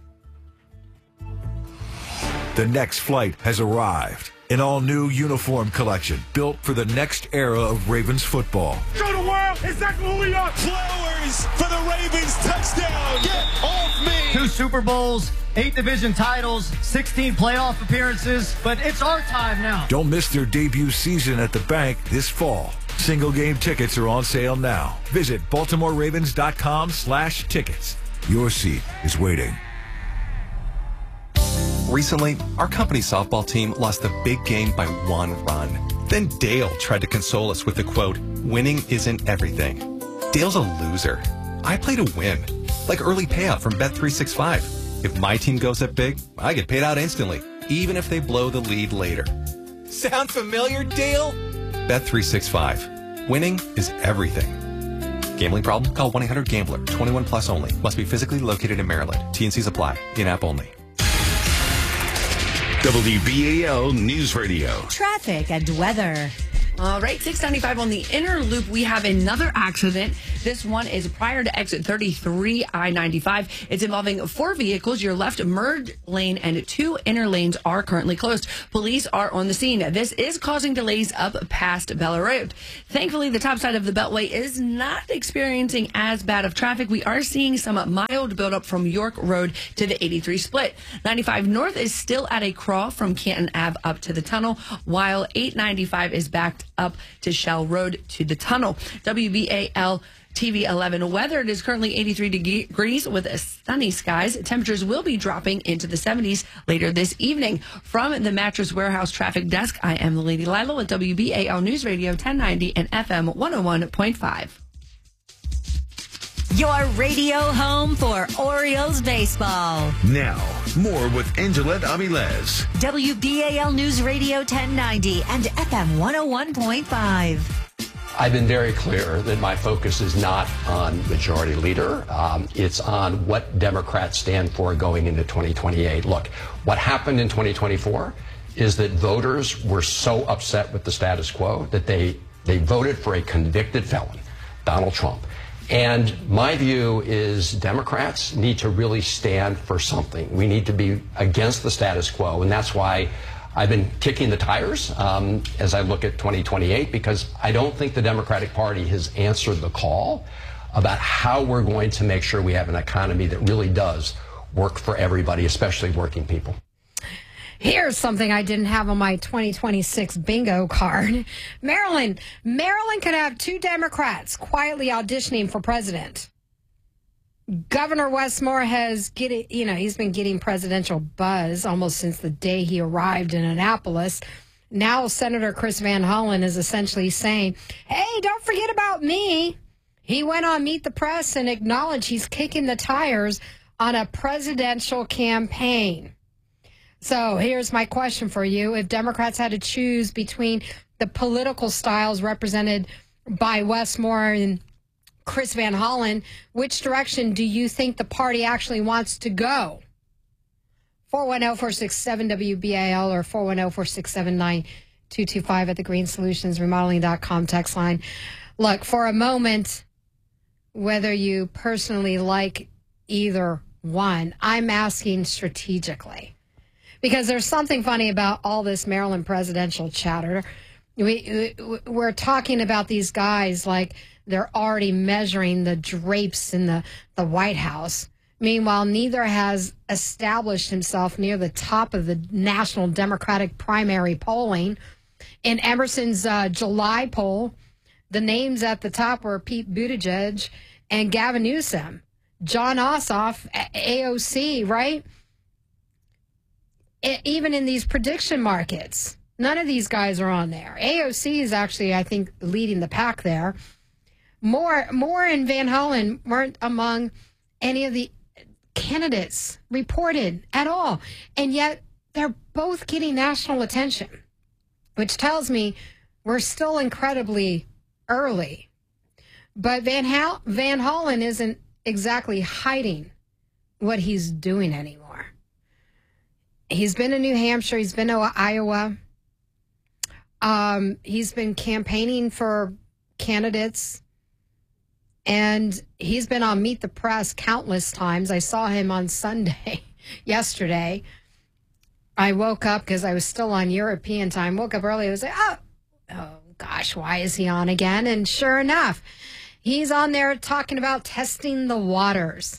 The next flight has arrived. An all-new uniform collection built for the next era of Ravens football. Show the world exactly who we are. Flowers for the Ravens touchdown. Get off me. Two Super Bowls, eight division titles, sixteen playoff appearances, but it's our time now. Don't miss their debut season at the bank this fall. Single game tickets are on sale now. Visit Baltimore Ravens dot com slash tickets. Your seat is waiting. Recently, our company softball team lost a big game by one run. Then Dale tried to console us with the quote, "Winning isn't everything." Dale's a loser. I play to win, like early payout from Bet three sixty-five. If my team goes up big, I get paid out instantly, even if they blow the lead later. Sound familiar, Dale? Bet three sixty-five. Winning is everything. Gambling problem? Call one eight hundred gambler. twenty-one plus only. Must be physically located in Maryland. T and C's apply. In-app only. W B A L News Radio. Traffic and weather. All right, six ninety-five on the inner loop. We have another accident. This one is prior to exit thirty-three I ninety-five. It's involving four vehicles. Your left merge lane and two inner lanes are currently closed. Police are on the scene. This is causing delays up past Bella Road. Thankfully, the top side of the Beltway is not experiencing as bad of traffic. We are seeing some mild buildup from York Road to the eighty-three split. ninety-five North is still at a crawl from Canton Ave up to the tunnel, while eight ninety-five is backed up to Shell Road to the tunnel. W B A L T V eleven weather. It is currently eighty-three degrees with sunny skies. Temperatures will be dropping into the seventies later this evening. From the Mattress Warehouse Traffic Desk, I am Lady Lila with W B A L News Radio ten ninety and F M one oh one point five. Your radio home for Orioles baseball. Now, more with Angelette Avilés. W B A L News Radio ten ninety and F M one oh one point five. I've been very clear that my focus is not on majority leader. Um, it's on what Democrats stand for going into twenty twenty-eight. Look, what happened in twenty twenty-four is that voters were so upset with the status quo that they, they voted for a convicted felon, Donald Trump. And my view is Democrats need to really stand for something. We need to be against the status quo, and that's why I've been kicking the tires um, as I look at twenty twenty-eight, because I don't think the Democratic Party has answered the call about how we're going to make sure we have an economy that really does work for everybody, especially working people. Here's something I didn't have on my twenty twenty-six bingo card. Maryland. Maryland could have two Democrats quietly auditioning for president. Governor Wes Moore has getting, you know, he's been getting presidential buzz almost since the day he arrived in Annapolis. Now Senator Chris Van Hollen is essentially saying, hey, don't forget about me. He went on Meet the Press and acknowledged he's kicking the tires on a presidential campaign. So here's my question for you. If Democrats had to choose between the political styles represented by Wes Moore and Chris Van Hollen, which direction do you think the party actually wants to go? four one zero, four six seven, W B A L or four one zero, four six seven, nine two two five at the green solutions remodeling dot com text line. Look, for a moment, whether you personally like either one, I'm asking strategically. Because there's something funny about all this Maryland presidential chatter. We, we're talking about these guys like they're already measuring the drapes in the, the White House. Meanwhile, neither has established himself near the top of the national Democratic primary polling. In Emerson's uh, July poll, the names at the top were Pete Buttigieg and Gavin Newsom. John Ossoff, A O C, right? Even in these prediction markets, none of these guys are on there. A O C is actually, I think, leading the pack there. Moore, Moore and Van Hollen weren't among any of the candidates reported at all. And yet they're both getting national attention, which tells me we're still incredibly early. But Van, Hal- Van Hollen isn't exactly hiding what he's doing anymore. He's been in New Hampshire. He's been to Iowa. Um, he's been campaigning for candidates. And he's been on Meet the Press countless times. I saw him on Sunday, yesterday. I woke up because I was still on European time. Woke up early. I was like, oh, oh, gosh, why is he on again? And sure enough, he's on there talking about testing the waters.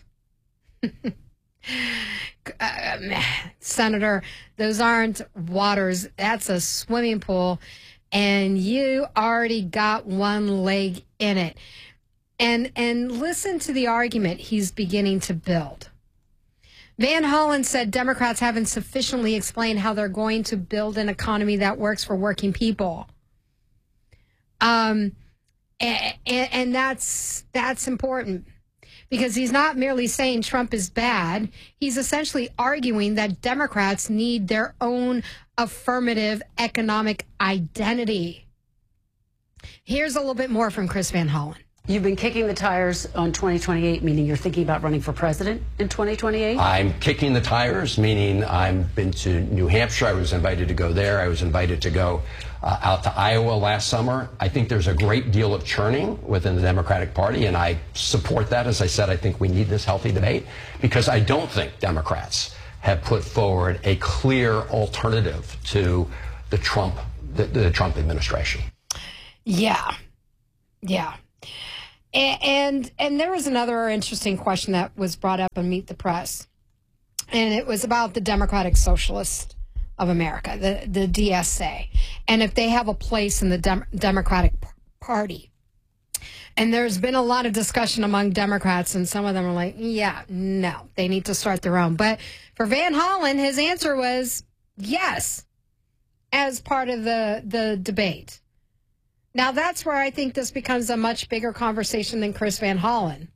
Uh, Senator, those aren't waters. That's a swimming pool, and you already got one leg in it. And and listen to the argument he's beginning to build. Van Hollen said Democrats haven't sufficiently explained how they're going to build an economy that works for working people. Um, and, and that's that's important. because he's not merely saying Trump is bad. He's essentially arguing that Democrats need their own affirmative economic identity. Here's a little bit more from Chris Van Hollen. You've been kicking the tires on twenty twenty-eight, meaning you're thinking about running for president in twenty twenty-eight? I'm kicking the tires, meaning I've been to New Hampshire. I was invited to go there. I was invited to go uh, out to Iowa last summer. I think there's a great deal of churning within the Democratic Party, and I support that. As I said, I think we need this healthy debate because I don't think Democrats have put forward a clear alternative to the Trump, the, the Trump administration. Yeah. Yeah. And and there was another interesting question that was brought up on Meet the Press, and it was about the Democratic Socialists of America, the, the D S A, and if they have a place in the Dem- Democratic Party. And there's been a lot of discussion among Democrats, and some of them are like, yeah, no, they need to start their own. But for Van Hollen, his answer was yes, as part of the, the debate. Now, that's where I think this becomes a much bigger conversation than Chris Van Hollen.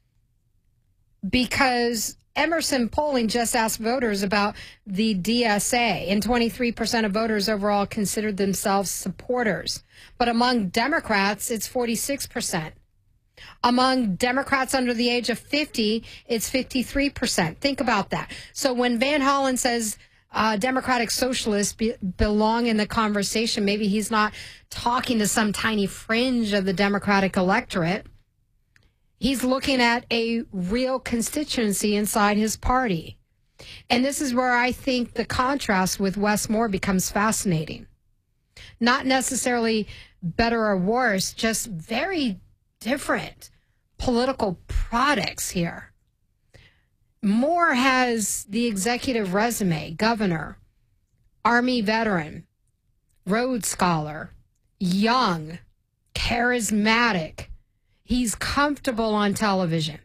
Because Emerson polling just asked voters about the D S A, and twenty-three percent of voters overall considered themselves supporters. But among Democrats, it's forty-six percent. Among Democrats under the age of fifty, it's fifty-three percent. Think about that. So when Van Hollen says uh, Democratic Socialists be- belong in the conversation, maybe he's not talking to some tiny fringe of the Democratic electorate. He's looking at a real constituency inside his party. And this is where I think the contrast with Wes Moore becomes fascinating. Not necessarily better or worse, just very different political products here. Moore has the executive resume, governor, Army veteran, Rhodes Scholar, young, charismatic. He's comfortable on television.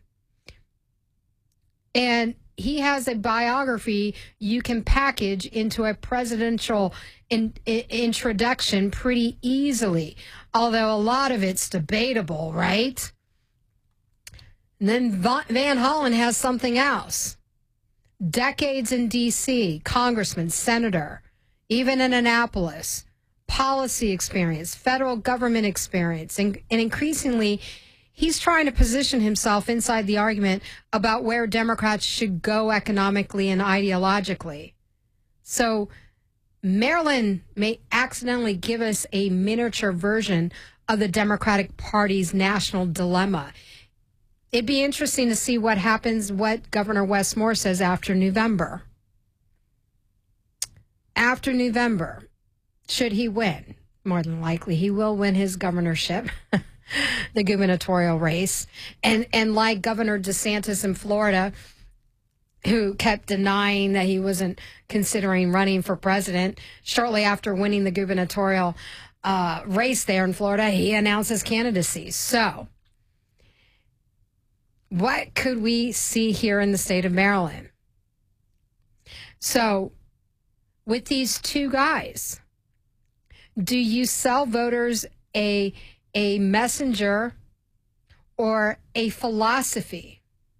And he has a biography you can package into a presidential in, in, introduction pretty easily, although a lot of it's debatable, right? And then Van Hollen has something else. Decades in D C, congressman, senator, even in Annapolis, policy experience, federal government experience, and, and increasingly, he's trying to position himself inside the argument about where Democrats should go economically and ideologically. So Maryland may accidentally give us a miniature version of the Democratic Party's national dilemma. It'd be interesting to see what happens, what Governor Wes Moore says after November. After November, should he win? More than likely, he will win his governorship. The gubernatorial race. And and like Governor DeSantis in Florida, who kept denying that he wasn't considering running for president, shortly after winning the gubernatorial uh, race there in Florida, he announced his candidacy. So what could we see here in the state of Maryland? So with these two guys, do you sell voters a a messenger or a philosophy?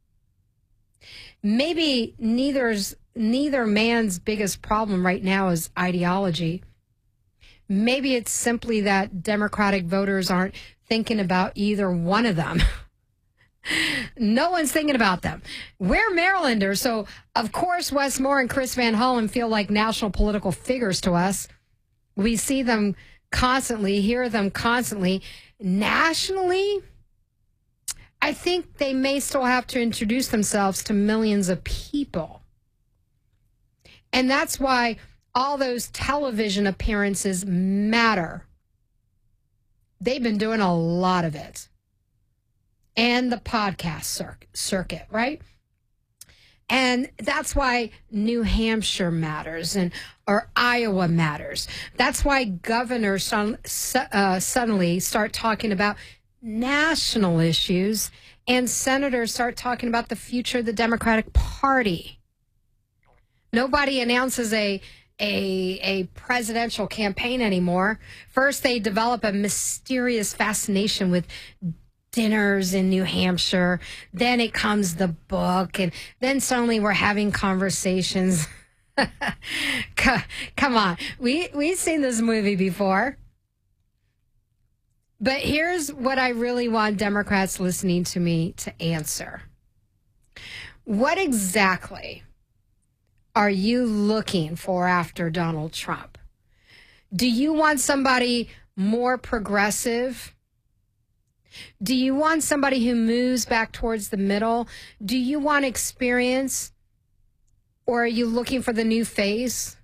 Maybe neither's neither man's biggest problem right now is ideology. Maybe it's simply that Democratic voters aren't thinking about either one of them. No one's thinking about them. We're Marylanders, so of course Wes Moore and Chris Van Hollen feel like national political figures to us. We see them constantly, hear them constantly. Nationally, I think they may still have to introduce themselves to millions of people. And that's why all those television appearances matter. They've been doing a lot of it. And the podcast cir- circuit, right? And that's why New Hampshire matters, and or Iowa matters. That's why governors son, uh, suddenly start talking about national issues, and senators start talking about the future of the Democratic Party. Nobody announces a a a presidential campaign anymore. First, they develop a mysterious fascination with dinners in New Hampshire. Then it comes the book, and then suddenly we're having conversations. Come on. We, we've seen this movie before. But here's what I really want Democrats listening to me to answer. What exactly are you looking for after Donald Trump? Do you want somebody more progressive? Do you want somebody who moves back towards the middle? Do you want experience? Or are you looking for the new face?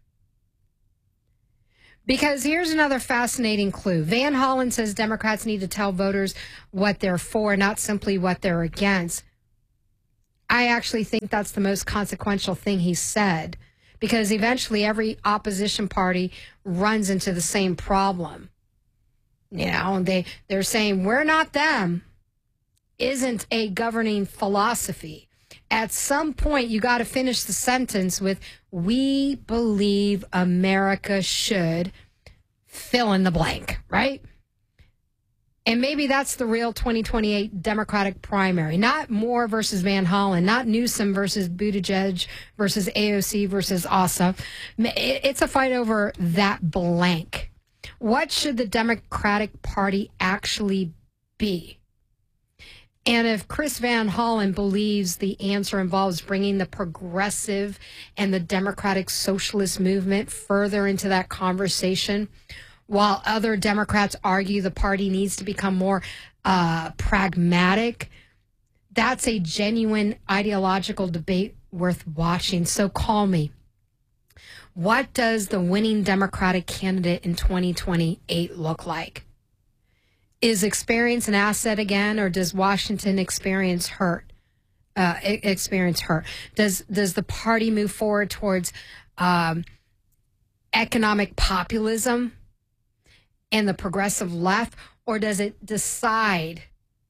Because here's another fascinating clue. Van Hollen says Democrats need to tell voters what they're for, not simply what they're against. I actually think that's the most consequential thing he said, because eventually every opposition party runs into the same problem. You know, they, they're saying, we're not them, isn't a governing philosophy. At some point, you got to finish the sentence with, we believe America should fill in the blank, right? And maybe that's the real twenty twenty-eight Democratic primary. Not Moore versus Van Hollen, not Newsom versus Buttigieg versus A O C versus Ossoff. It's a fight over that blank. What should the Democratic Party actually be? And if Chris Van Hollen believes the answer involves bringing the progressive and the democratic socialist movement further into that conversation, while other Democrats argue the party needs to become more uh, pragmatic, that's a genuine ideological debate worth watching. So call me. What does the winning Democratic candidate in twenty twenty-eight look like? Is experience an asset again, or does Washington experience hurt? Uh, experience hurt? Does does the party move forward towards um, economic populism and the progressive left, or does it decide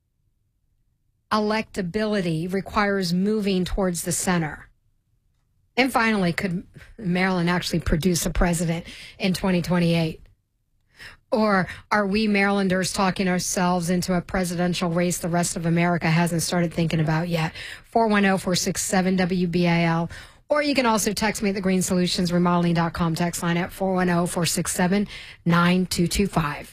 electability requires moving towards the center? And finally, could Maryland actually produce a president in twenty twenty-eight? Or are we Marylanders talking ourselves into a presidential race the rest of America hasn't started thinking about yet? four one zero, four six seven, W B A L. Or you can also text me at the green solutions remodeling dot com text line at four one zero, four six seven, nine two two five.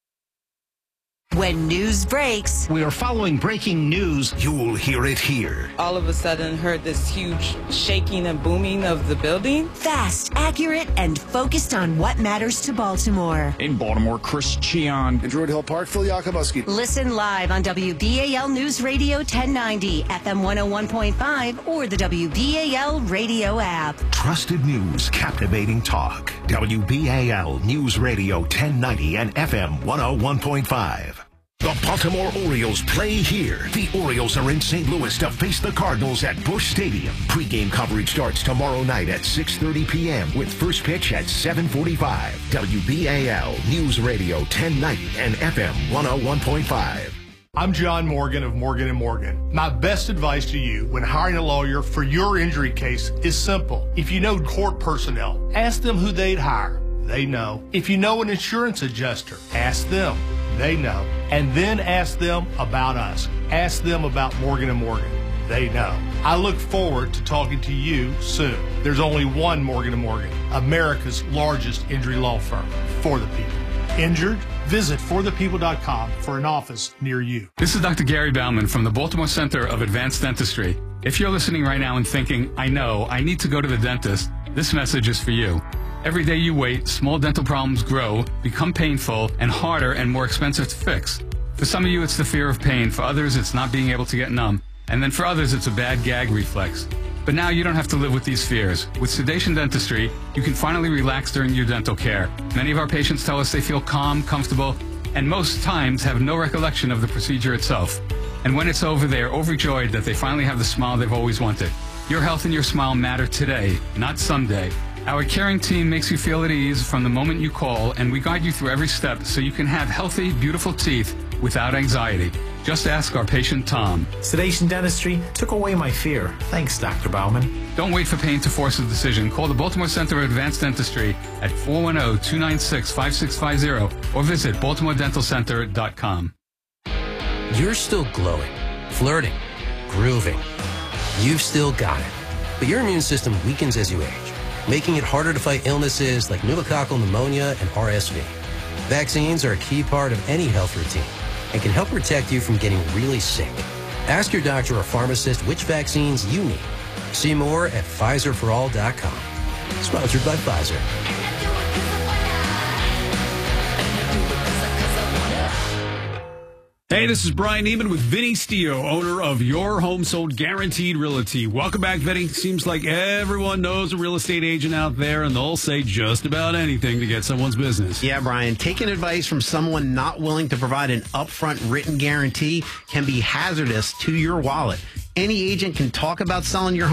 When news breaks, we are following breaking news. You'll hear it here. All of a sudden heard this huge shaking and booming of the building. Fast, accurate, and focused on what matters to Baltimore. In Baltimore, Chris Cheon. In Druid Hill Park, Phil Yakobuski. Listen live on W B A L News Radio ten ninety, F M one oh one point five, or the W B A L radio app. Trusted news, captivating talk. W B A L News Radio ten ninety and F M one oh one point five. The Baltimore Orioles play here. The Orioles are in Saint Louis to face the Cardinals at Busch Stadium. Pre-game coverage starts tomorrow night at six thirty p.m. with first pitch at seven forty-five. W B A L News Radio ten ninety and F M one oh one point five. I'm John Morgan of Morgan and Morgan. My best advice to you when hiring a lawyer for your injury case is simple. If you know court personnel, ask them who they'd hire. They know. If you know an insurance adjuster, ask them. They know. And then ask them about us. Ask them about Morgan and Morgan. They know. I look forward to talking to you soon. There's only one Morgan and Morgan, America's largest injury law firm, for the people. Injured? Visit for the people dot com for an office near you. This is Doctor Gary Bauman from the Baltimore Center of Advanced Dentistry. If you're listening right now and thinking, I know, I need to go to the dentist, this message is for you. Every day you wait, small dental problems grow, become painful, and harder and more expensive to fix. For some of you, it's the fear of pain. For others, it's not being able to get numb. And then for others, it's a bad gag reflex. But now you don't have to live with these fears. With Sedation Dentistry, you can finally relax during your dental care. Many of our patients tell us they feel calm, comfortable, and most times have no recollection of the procedure itself. And when it's over, they are overjoyed that they finally have the smile they've always wanted. Your health and your smile matter today, not someday. Our caring team makes you feel at ease from the moment you call, and we guide you through every step so you can have healthy, beautiful teeth without anxiety. Just ask our patient Tom. Sedation Dentistry took away my fear. Thanks, Doctor Bauman. Don't wait for pain to force a decision. Call the Baltimore Center of Advanced Dentistry at four one zero, two nine six, five six five zero or visit baltimore dental center dot com. You're still glowing, flirting, grooving. You've still got it. But your immune system weakens as you age, making it harder to fight illnesses like pneumococcal pneumonia and R S V. Vaccines are a key part of any health routine and can help protect you from getting really sick. Ask your doctor or pharmacist which vaccines you need. See more at Pfizer for all dot com. Sponsored by Pfizer. Hey, this is Brian Neiman with Vinny Stio, owner of Your Home Sold Guaranteed Realty. Welcome back, Vinny. Seems like everyone knows a real estate agent out there, and they'll say just about anything to get someone's business. Yeah, Brian, taking advice from someone not willing to provide an upfront written guarantee can be hazardous to your wallet. Any agent can talk about selling your home